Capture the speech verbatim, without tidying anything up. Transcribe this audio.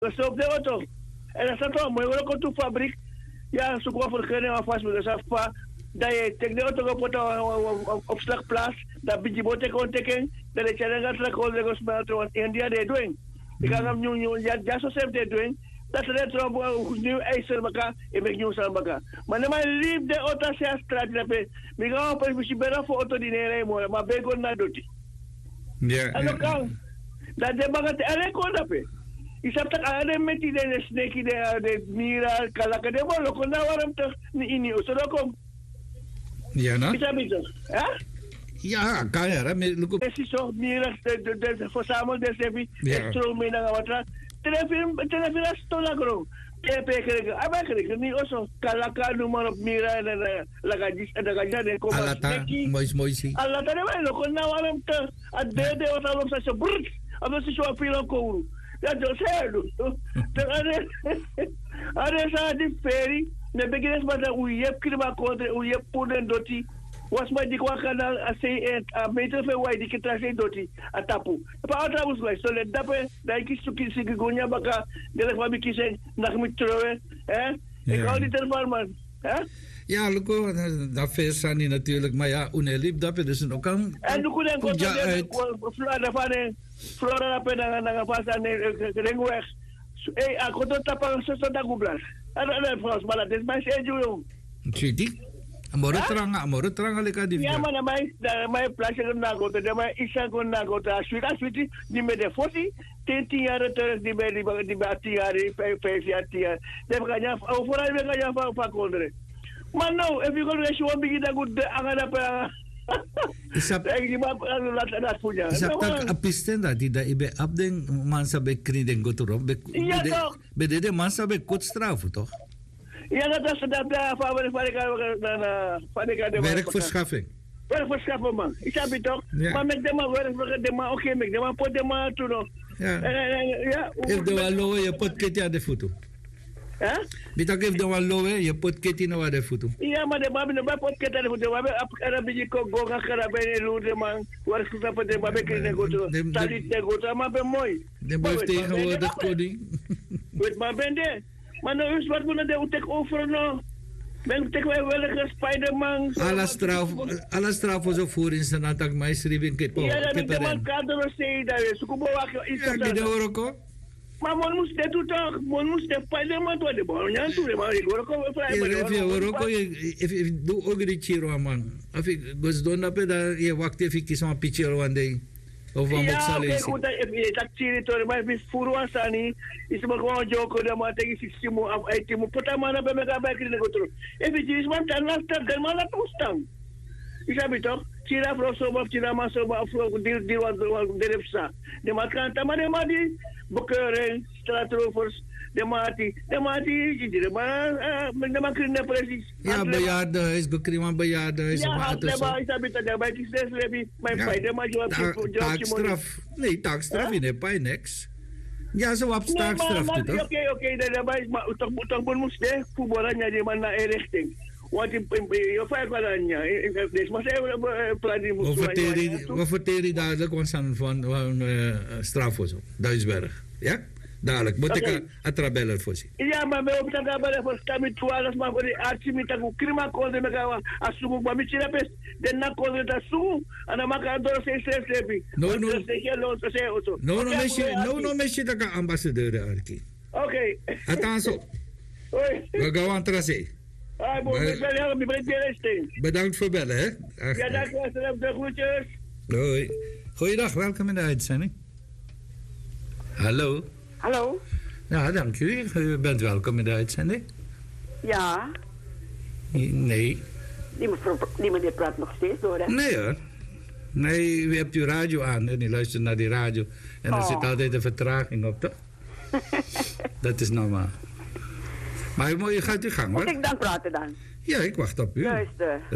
Dus op de auto. En dan staat er, maar je komt to fabriek. Ja, zoek wat voor geen en vast met de safpa. Dat je tegen de auto op de opslagplaats. Dat beetje bote kon tekenen. Dat je dan gaat terug naar de smelter. Want India deed doen. Ik ga hem nu, ja, ja, zo zelf deed doen. Dat is net zo nieuw ijzer elkaar. Ik ben nieuw aan elkaar. Maar dan maar lief de auto se a straat. Ik ga op een beetje beter voor auto die neer. Maar ben ik naar dood. Ja. En dan kan. Dat de bagat alleen kon dat. Isap tak ada meti de snake de de mira kalaka de bolo ko na waram to ni ini usoro Ja, na? Isap ito. Ha? Ja, kan je, hè? Look op. Esi so mira de de fosamo de sevi extro me na watra. Telefon telefon stola gro. Tepe kere aba kere ni oso kalaka numero mira na la gajis da gajis de ko Alata, mois moisi. Alata de bolo ko na waram to ade de wata lo sa so brr. Aba si so apilo ko. Ja, dat is heel goed. Ada sa di ferry, ne begines ma da uyep kirma kontre uyep punen doti. Was ma di kwa kanal a sei a meter fe wai di kita sei doti atapu. Pa atra bus lai, so le dape da iki suki sigi gonya baka de fa bi kise nak mitrowe, hè? Ik hou die terfarman, hè? Ja, Luco, dat versani natuurlijk, maar ja, unelip dat is een ook aan. En Luco den kon ja Flora van Flora na pena na pasa ne rengweg. Eh, ako to tapang sa sa dagublas. Ano ano Frans bala des mais eju. Chiti. Amore tranga, amore tranga leka di. Ja, maar mai da mai plasje na go te mai isa go na go ta suita suiti di me de forty twenty jaar terug di me di di bati jaar vijf jaar jaar. De kanya o fora be kanya fa fa kondre. Maar nou, if you go to show bigi da good angana pa. Isap Isap tak apisten da di da ibe abdeng man sabe kriden goturo be be de man sabe kot straf toch? Ja, dat is dat daar van van de van de werkverschaffing. Werkverschaffing man. Ik heb het toch. Maar met de man werk de man oké met de man pot de man toe. Ja. Ja. If de wallo je pot ketje de foto. Hè? Bitak if de wallo je pot ketje no de foto. Ja, maar de babi no pot ketje de foto. Babi ap arabi ko go ga karabe lu de man werkverschaffing de babi kriden goturo. Tali de goturo maar be mooi. De boy tegenwoordig kodi. Weet maar ben de. Maar nou is wat we nou tek over no. Ben tek wel wel Spider-Man. Alla straf, alla straf zo voor in zijn attack maar schrijven ke to. Ja, dat de man kadro sei daar is. Kubo wa is dat. Ja, de oroko. Maar mon moest dit doen toch? Mon moest de Spider-Man to de bal. Ja, toe maar ik hoor ko vrij. Ja, if oroko if if do ogri chiro man. Af ik gos don dat da je wacht even kies een picture one day. Of wat moet zal is? Ja, goed dat je dat chiri to maar bis furwa sani. Is maar gewoon joko de maar tegen zich simu af uit mu pota mana be mega ba kri negotro. If is man tan na sta de mana tustam. Isabi toch? Chira proso ba chira maso ba afro dir dir wat derepsa. De makan tamane madi bokere stratrovers de mati de mati de maar de maar kri ne precies. Ja, bejaarde is bekrima bejaarde is maar het is. Ja, isabi ta de ba kis des lebi. Mijn fayda ma jo taakstraf. Nee, taakstraf in pa niks. Ja, zo op taakstraf toch? Oké, oké, oké, dat is maar toch toch bon moest de voetbalanya di mana richting. Want je vijf balanya, dus maar ze plannen moest. Wat vertel je dadelijk van van straf of zo? Duisberg, ja? Dadelijk, moet ik een trabeller voor zien. Ja, maar we op de trabeller voor stammen toe, alles maar voor de arts met een krima code met een asumu, maar met je hebt de na code dat zo, en dan maak je door zijn stress hebben. No, no. No, no, mesje, no, no, mesje dat ik ambassadeur arki. Oké. Atanso. We gaan tracé. Bedankt voor bellen, hè? Ach, ja, dank je wel. De groetjes. Hoi. Goeiedag, welkom in de uitzending. Hallo. Hallo. Ja, dank u. U bent welkom in de uitzending. Ja. Nee. Die, mevrouw, die meneer praat nog steeds door, hè? Nee hoor. Nee, u hebt uw radio aan en u luistert naar die radio. En er oh. zit altijd een vertraging op, toch? Dat is normaal. Maar u gaat uw gang, hoor. Moet ik dan praten dan? Ja, ik wacht op u. Luister.